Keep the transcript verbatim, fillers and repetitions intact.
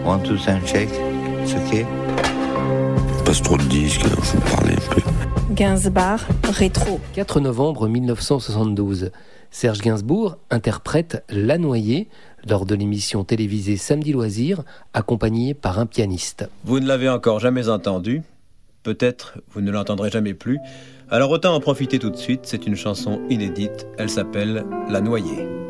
One, two, sound check. It's okay. Passe trop de disques, il faut parler un peu. Gainsbourg, rétro. quatre novembre mille neuf cent soixante-douze. Serge Gainsbourg interprète La Noyée lors de l'émission télévisée Samedi Loisirs, accompagné par un pianiste. Vous ne l'avez encore jamais entendu. Peut-être vous ne l'entendrez jamais plus. Alors autant en profiter tout de suite. C'est une chanson inédite. Elle s'appelle La Noyée.